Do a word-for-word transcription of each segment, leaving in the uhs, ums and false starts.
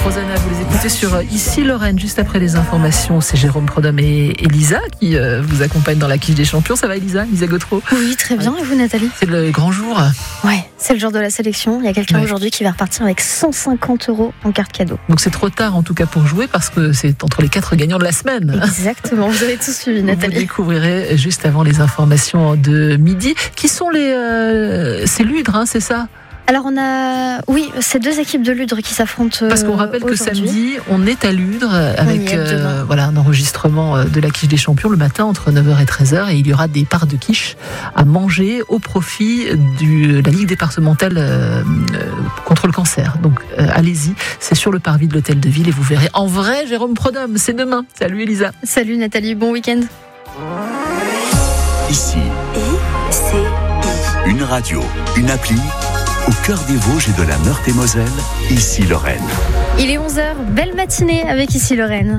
Rosanna, vous les écoutez sur Ici Lorraine, juste après les informations. C'est Jérôme Prodhomme et Elisa qui euh, vous accompagnent dans la quiche des champions. Ça va Elisa, Elisa Gautreau? Oui, très bien. Et vous Nathalie? C'est le grand jour. Ouais, c'est le jour de la sélection. Il y a quelqu'un ouais. aujourd'hui qui va repartir avec cent cinquante euros en carte cadeau. Donc c'est trop tard en tout cas pour jouer parce que c'est entre les quatre gagnants de la semaine. Exactement, vous avez tout suivi Nathalie. Vous découvrirez juste avant les informations de midi. Qui sont les... Euh, c'est Ludre, hein, c'est ça? Alors on a, oui, c'est deux équipes de Ludre qui s'affrontent. Parce qu'on rappelle que samedi, on est à Ludre avec euh, voilà, un enregistrement de la quiche des champions le matin entre neuf heures et treize heures et il y aura des parts de quiche à manger au profit de la Ligue départementale euh, contre le cancer. Donc euh, allez-y, c'est sur le parvis de l'hôtel de ville et vous verrez en vrai Jérôme Prodhomme, c'est demain. Salut Elisa. Salut Nathalie, bon week-end. Ici, I, C, I. Une radio, une appli. Au cœur des Vosges et de la Meurthe-et-Moselle, Ici Lorraine. Il est onze heures, belle matinée avec Ici Lorraine.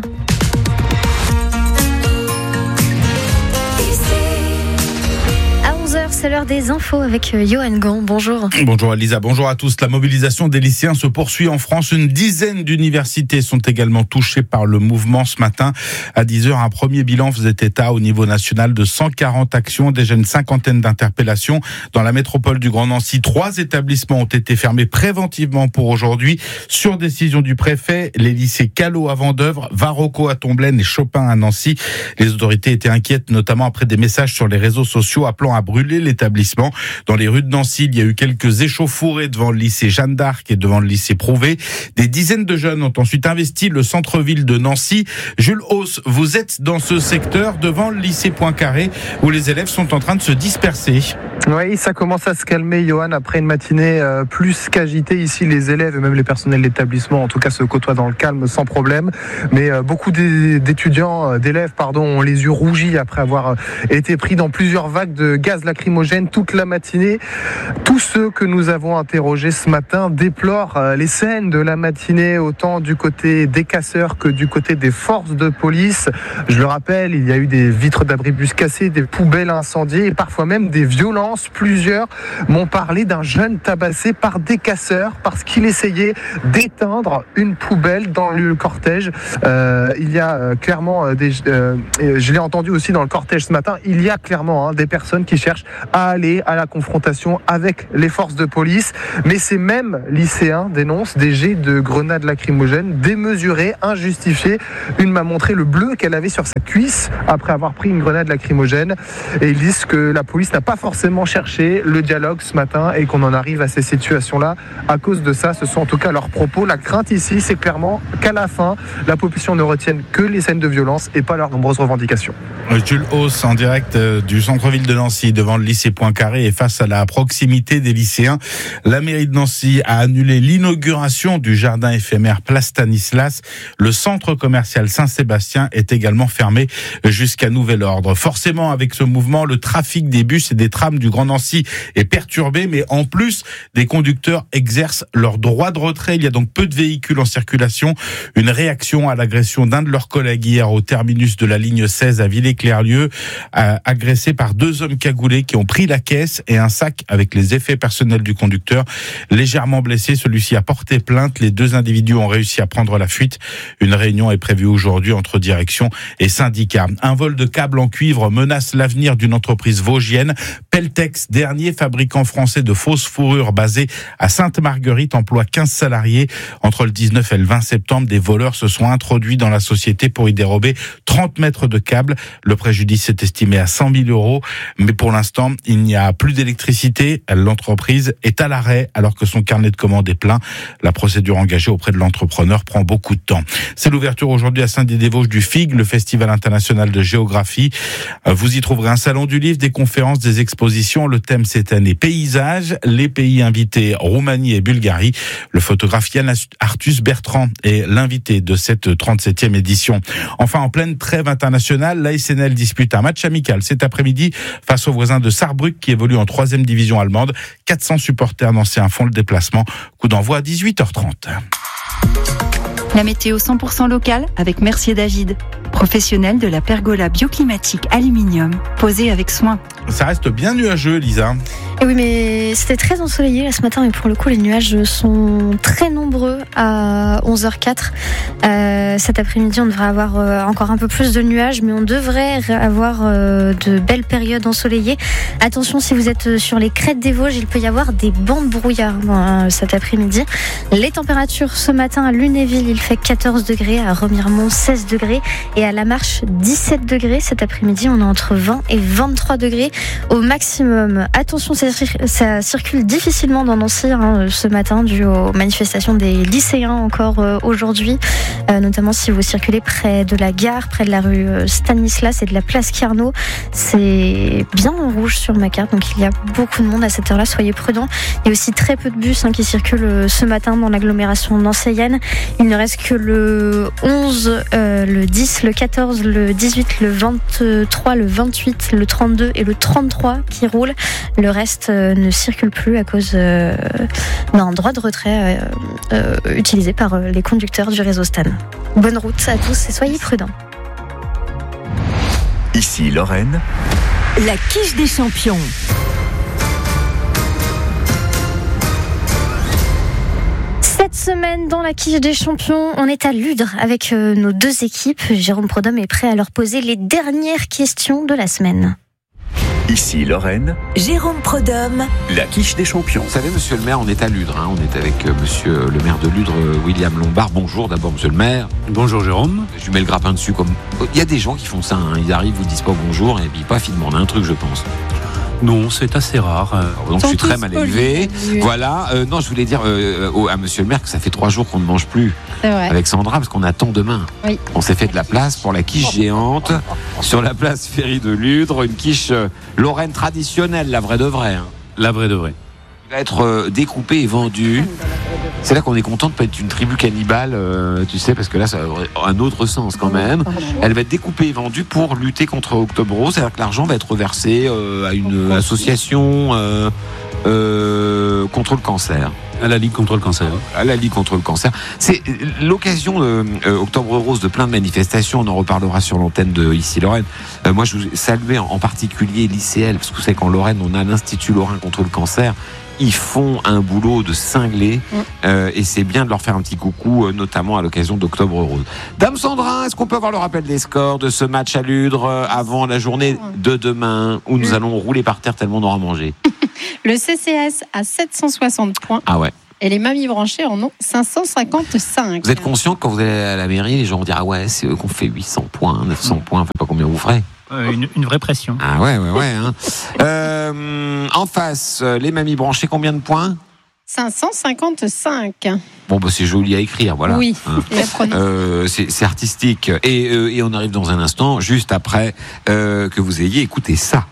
C'est l'heure des infos avec Johan Gant. Bonjour. Bonjour Elisa, bonjour à tous. La mobilisation des lycéens se poursuit en France. Une dizaine d'universités sont également touchées par le mouvement ce matin. À dix heures, un premier bilan faisait état au niveau national de cent quarante actions, déjà une cinquantaine d'interpellations. Dans la métropole du Grand Nancy, trois établissements ont été fermés préventivement pour aujourd'hui. Sur décision du préfet, les lycées Callot à Vendeuvre, Varocco à Tomblaine et Chopin à Nancy. Les autorités étaient inquiètes, notamment après des messages sur les réseaux sociaux appelant à brûler l'établissement. Dans les rues de Nancy, il y a eu quelques échauffourées devant le lycée Jeanne d'Arc et devant le lycée Prouvé. Des dizaines de jeunes ont ensuite investi le centre-ville de Nancy. Jules Hauss, vous êtes dans ce secteur devant le lycée Poincaré où les élèves sont en train de se disperser. Oui, ça commence à se calmer, Johan, après une matinée euh, plus qu'agitée. Ici, les élèves et même les personnels de l'établissement, en tout cas, se côtoient dans le calme sans problème. Mais euh, beaucoup d'étudiants, euh, d'élèves, pardon, ont les yeux rougis après avoir euh, été pris dans plusieurs vagues de gaz lacrymogène toute la matinée. Tous ceux que nous avons interrogés ce matin déplorent euh, les scènes de la matinée, autant du côté des casseurs que du côté des forces de police. Je le rappelle, il y a eu des vitres d'abribus cassées, des poubelles incendiées et parfois même des violences. Plusieurs m'ont parlé d'un jeune tabassé par des casseurs parce qu'il essayait d'éteindre une poubelle dans le cortège. Euh, il y a euh, clairement des... Euh, je l'ai entendu aussi dans le cortège ce matin, il y a clairement hein, des personnes qui cherchent à aller à la confrontation avec les forces de police. Mais ces mêmes lycéens dénoncent des jets de grenades lacrymogènes démesurés, injustifiés. Une m'a montré le bleu qu'elle avait sur sa cuisse après avoir pris une grenade lacrymogène. Et ils disent que la police n'a pas forcément cherché le dialogue ce matin et qu'on en arrive à ces situations-là. À cause de ça, ce sont en tout cas leurs propos. La crainte ici, c'est clairement qu'à la fin, la population ne retienne que les scènes de violence et pas leurs nombreuses revendications. Jules Hauss en direct du centre-ville de Nancy devant le lycée Poincaré et face à la proximité des lycéens. La mairie de Nancy a annulé l'inauguration du jardin éphémère Place Stanislas. Le centre commercial Saint-Sébastien est également fermé jusqu'à nouvel ordre. Forcément, avec ce mouvement, le trafic des bus et des trams du Grand Nancy est perturbé, mais en plus, des conducteurs exercent leur droit de retrait. Il y a donc peu de véhicules en circulation. Une réaction à l'agression d'un de leurs collègues hier au terminus de la ligne seize à Villers-Clerlieu, agressé par deux hommes cagoulés qui ont pris la caisse et un sac avec les effets personnels du conducteur. Légèrement blessé, celui-ci a porté plainte. Les deux individus ont réussi à prendre la fuite. Une réunion est prévue aujourd'hui entre direction et syndicats. Un vol de câbles en cuivre menace l'avenir d'une entreprise vosgienne. Peltex, dernier fabricant français de fausses fourrures basé à Sainte-Marguerite, emploie quinze salariés. Entre le dix-neuf et le vingt septembre, des voleurs se sont introduits dans la société pour y dérober trente mètres de câbles. Le préjudice est estimé à cent mille euros. Mais pour l'instant, il n'y a plus d'électricité. L'entreprise est à l'arrêt alors que son carnet de commandes est plein. La procédure engagée auprès de l'entrepreneur prend beaucoup de temps. C'est l'ouverture aujourd'hui à Saint-Dié-des-Vosges du F I G, le Festival international de géographie. Vous y trouverez un salon du livre, des conférences, des expositions. Le thème cette année, paysages. Les pays invités, Roumanie et Bulgarie. Le photographe Yann Arthus Bertrand est l'invité de cette trente-septième édition. Enfin, en pleine trêve internationale, l'A S N L dispute un match amical cet après-midi face aux voisins de Saarbrück qui évolue en troisième division allemande. quatre cents supporters nancéens font le déplacement. Coup d'envoi à dix-huit heures trente. La météo cent pour cent locale avec Mercier David, professionnel de la pergola bioclimatique aluminium, posée avec soin. Ça reste bien nuageux, Lisa. Et oui, mais c'était très ensoleillé là ce matin, mais pour le coup, les nuages sont très nombreux à onze heures quatre. Euh, cet après-midi, on devrait avoir euh, encore un peu plus de nuages, mais on devrait avoir euh, de belles périodes ensoleillées. Attention, si vous êtes sur les crêtes des Vosges, il peut y avoir des bancs de brouillard euh, cet après-midi. Les températures ce matin à Lunéville, il fait quatorze degrés, à Remiremont seize degrés et à La Marche dix-sept degrés. Cet après-midi, on est entre vingt et vingt-trois degrés au maximum. Attention, ça, ça circule difficilement dans Nancy hein, ce matin dû aux manifestations des lycéens encore euh, aujourd'hui, euh, notamment si vous circulez près de la gare, près de la rue Stanislas et de la place Carnot. C'est bien en rouge sur ma carte, donc il y a beaucoup de monde à cette heure-là, soyez prudents. Il y a aussi très peu de bus hein, qui circulent ce matin dans l'agglomération nancéienne. Il ne reste que le onze, euh, le dix, le quatorze, le dix-huit, le vingt-trois, le vingt-huit, le trente-deux et le trente-trois qui roulent. Le reste euh, ne circule plus à cause euh, d'un droit de retrait euh, euh, utilisé par euh, les conducteurs du réseau Stan. Bonne route à tous et soyez prudents. Ici Lorraine. La quiche des champions. Cette semaine, dans la quiche des champions, on est à Ludre avec euh, nos deux équipes. Jérôme Prodhomme est prêt à leur poser les dernières questions de la semaine. Ici Lorraine. Jérôme Prodhomme. La quiche des champions. Vous savez, monsieur le maire, on est à Ludre. Hein. On est avec euh, monsieur le maire de Ludre, euh, William Lombard. Bonjour d'abord, monsieur le maire. Bonjour Jérôme. Je lui mets le grappin dessus comme. Il y a des gens qui font ça. Hein. Ils arrivent, vous disent pas bonjour et puis paf, ils demandent un truc, je pense. Non, c'est assez rare. Donc je suis très mal élevé. Voilà. Euh, non, je voulais dire euh, au, à monsieur le maire que ça fait trois jours qu'on ne mange plus avec Sandra parce qu'on attend demain. Oui. On s'est fait de la place pour la quiche géante sur la place Ferry de Ludre, une quiche euh, lorraine traditionnelle, la vraie de vraie. Hein. La vraie de vraie. Elle va être euh, découpée et vendue. C'est là qu'on est content de ne pas être une tribu cannibale, euh, tu sais, parce que là, ça a un autre sens quand même. Elle va être découpée et vendue pour lutter contre Octobre Rose, c'est-à-dire que l'argent va être versé euh, à une association euh, euh, contre le cancer. À la Ligue contre le cancer. À la Ligue contre le cancer. C'est l'occasion de euh, Octobre Rose de plein de manifestations. On en reparlera sur l'antenne de Ici Lorraine. Euh, moi, je vous salue en particulier l'I C L, parce que vous savez qu'en Lorraine, on a l'Institut Lorrain contre le cancer. Ils font un boulot de cinglé euh, et c'est bien de leur faire un petit coucou, euh, notamment à l'occasion d'Octobre Rose. Dame Sandra, est-ce qu'on peut avoir le rappel des scores de ce match à Ludre euh, avant la journée de demain où nous allons rouler par terre tellement on aura mangé? Le C C S a sept cent soixante points. Ah ouais. Et les mamies branchées en ont cinq cent cinquante-cinq. Vous êtes conscient que quand vous allez à la mairie, les gens vont dire ah ouais, c'est eux qu'on fait huit cents points, neuf cents points, je sais pas combien vous ferez. Euh, une, une vraie pression. Ah ouais, ouais, ouais. Hein. euh, en face, les mamies branchées, combien de points? cinq cent cinquante-cinq. Bon, bah c'est joli à écrire, voilà. Oui, hein. euh, c'est, c'est artistique. Et, euh, et on arrive dans un instant, juste après euh, que vous ayez écouté ça.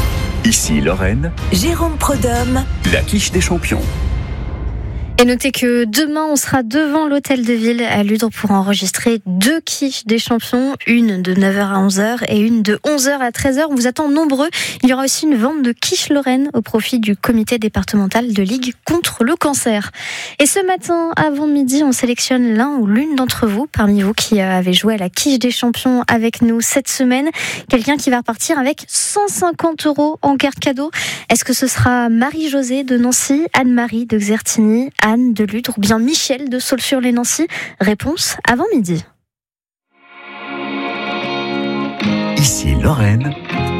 Ici Lorraine. Jérôme Prodhomme. La quiche des champions. Et notez que demain, on sera devant l'hôtel de ville à Ludre pour enregistrer deux quiches des champions, une de neuf heures à onze heures et une de onze heures à treize heures. On vous attend nombreux. Il y aura aussi une vente de quiche Lorraine au profit du comité départemental de Ligue contre le cancer. Et ce matin, avant midi, on sélectionne l'un ou l'une d'entre vous, parmi vous qui avez joué à la quiche des champions avec nous cette semaine. Quelqu'un qui va repartir avec cent cinquante euros en carte cadeau. Est-ce que ce sera Marie-Josée de Nancy, Anne-Marie de Xertigny, Anne de Ludre ou bien Michel de Saulx-sur-les-Nancy? Réponse avant midi. Ici Lorraine.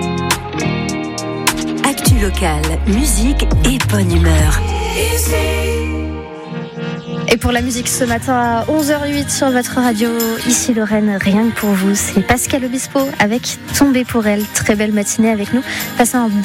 Actu locale, musique et bonne humeur. Et pour la musique ce matin à onze heures huit sur votre radio, Ici Lorraine, rien que pour vous, c'est Pascal Obispo avec Tombé pour elle. Très belle matinée avec nous. Passez un